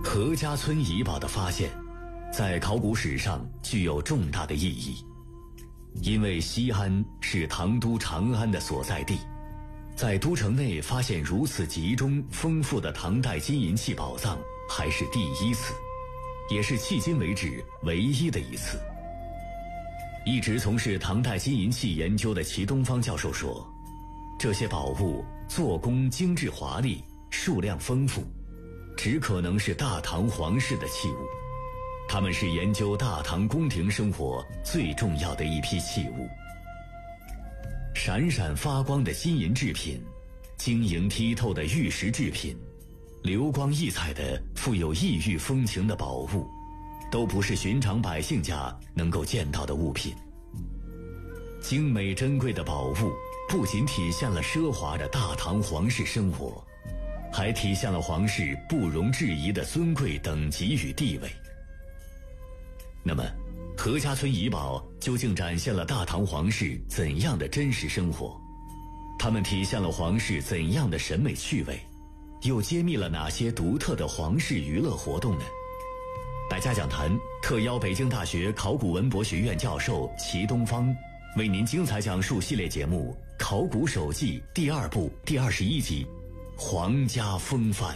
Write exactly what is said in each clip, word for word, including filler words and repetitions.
何家村遗宝的发现，在考古史上具有重大的意义。因为西安是唐都长安的所在地，在都城内发现如此集中丰富的唐代金银器宝藏还是第一次，也是迄今为止唯一的一次。一直从事唐代金银器研究的齐东方教授说，这些宝物做工精致华丽，数量丰富，只可能是大唐皇室的器物，它们是研究大唐宫廷生活最重要的一批器物。闪闪发光的金银制品，晶莹剔透的玉石制品，流光溢彩的富有异域风情的宝物，都不是寻常百姓家能够见到的物品。精美珍贵的宝物不仅体现了奢华的大唐皇室生活，还体现了皇室不容置疑的尊贵等级与地位。那么何家村遗宝究竟展现了大唐皇室怎样的真实生活？它们体现了皇室怎样的审美趣味？又揭秘了哪些独特的皇室娱乐活动呢？百家讲坛特邀北京大学考古文博学院教授齐东方，为您精彩讲述系列节目《考古手记》第二部第二十一集：皇家风范。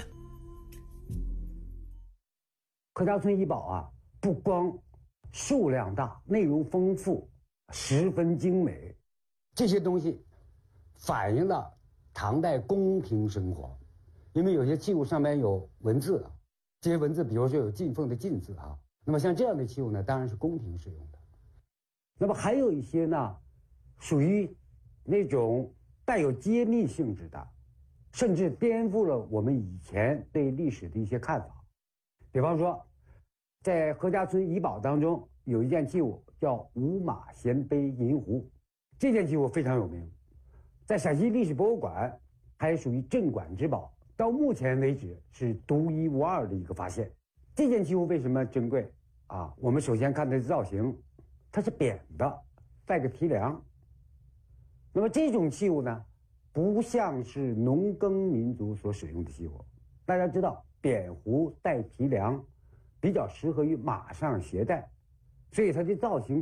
何家村遗宝啊，不光数量大，内容丰富，十分精美。这些东西反映了唐代宫廷生活，因为有些器物上面有文字啊，这些文字比如说有进奉的进字啊，那么像这样的器物呢，当然是宫廷使用的。那么还有一些呢，属于那种带有揭秘性质的，甚至颠覆了我们以前对历史的一些看法。比方说，在何家村遗宝当中有一件器物叫五马衔杯银壶，这件器物非常有名，在陕西历史博物馆还属于镇馆之宝，到目前为止是独一无二的一个发现。这件器物为什么珍贵啊？我们首先看它的造型，它是扁的，带个提梁。那么这种器物呢，不像是农耕民族所使用的器物。大家知道扁壶带提梁比较适合于马上携带，所以它的造型